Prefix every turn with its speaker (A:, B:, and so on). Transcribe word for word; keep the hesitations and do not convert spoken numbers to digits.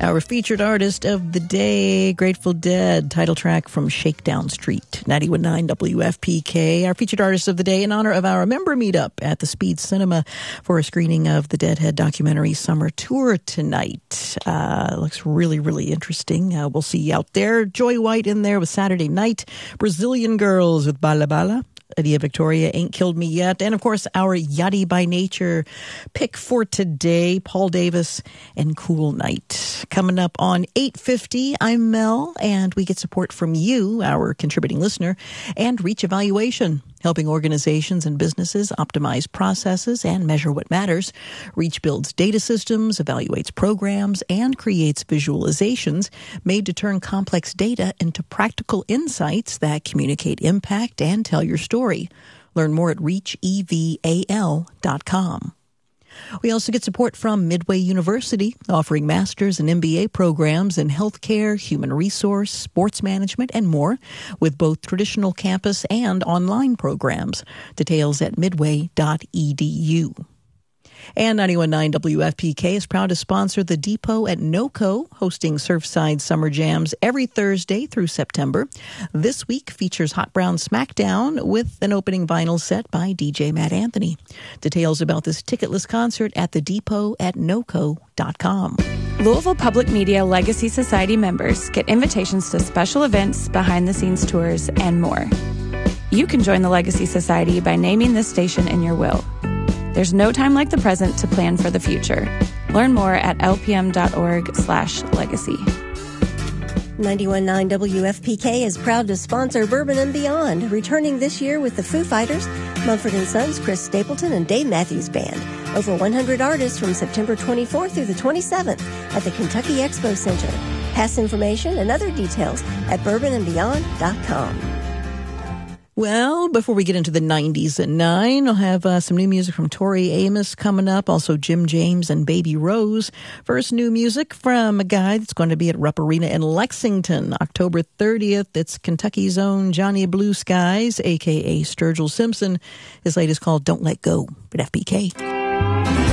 A: Our featured artist of the day, Grateful Dead, title track from Shakedown Street, ninety-one point nine W F P K. Our featured artist of the day in honor of our member meetup at the Speed Cinema for a screening of the Deadhead documentary Summer Tour tonight. Uh, looks really, really interesting. Uh, we'll see you out there. Joy White in there with Saturday Night. Brazilian Girls with Bala Bala. Adia Victoria, Ain't Killed Me Yet. And, of course, our Yachty by Nature pick for today, Paul Davis and Cool Night. Coming up on eight fifty, I'm Mel, and we get support from you, our contributing listener, and Reach Evaluation, helping organizations and businesses optimize processes and measure what matters. Reach builds data systems, evaluates programs, and creates visualizations made to turn complex data into practical insights that communicate impact and tell your story. Learn more at reach eval dot com. We also get support from Midway University, offering master's and M B A programs in healthcare, human resource, sports management, and more, with both traditional campus and online programs. Details at midway dot e d u. And ninety-one point nine W F P K is proud to sponsor the Depot at NOCO, hosting Surfside Summer Jams every Thursday through September. This week features Hot Brown Smackdown with an opening vinyl set by D J Matt Anthony. Details about this ticketless concert at the depot at noco dot com.
B: Louisville Public Media Legacy Society members get invitations to special events, behind-the-scenes tours, and more. You can join the Legacy Society by naming this station in your will. There's no time like the present to plan for the future. Learn more at lpm.org slash legacy.
C: ninety-one point nine W F P K is proud to sponsor Bourbon and Beyond, returning this year with the Foo Fighters, Mumford and Sons, Chris Stapleton, and Dave Matthews Band. Over one hundred artists from September twenty-fourth through the twenty-seventh at the Kentucky Expo Center. Past information and other details at bourbon and beyond dot com.
A: Well, before we get into the nineties at nine, I'll have uh, some new music from Tori Amos coming up, also Jim James and Baby Rose. First new music from a guy that's going to be at Rupp Arena in Lexington, October thirtieth. It's Kentucky's own Johnny Blue Skies, a k a. Sturgill Simpson. His latest called Don't Let Go at F P K.